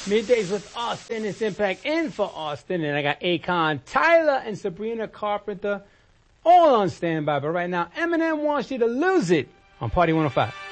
Middays with Austin. It's Impact in for Austin. And I got Akon, Tyler, and Sabrina Carpenter all on standby. But right now, Eminem wants you to lose it on Party 105.